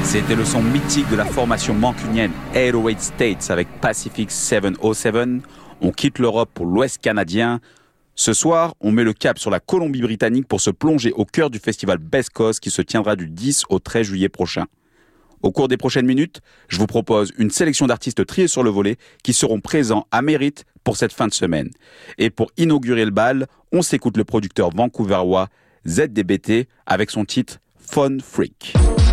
C'était le son mythique de la formation mancunienne 808 States avec Pacific 707. On quitte l'Europe pour l'Ouest canadien. Ce soir, on met le cap sur la Colombie-Britannique pour se plonger au cœur du festival Best Coast qui se tiendra du 10 au 13 juillet prochain. Au cours des prochaines minutes, je vous propose une sélection d'artistes triés sur le volet qui seront présents à Mérite pour cette fin de semaine. Et pour inaugurer le bal, on s'écoute le producteur vancouverois ZDBT avec son titre Fun Freak.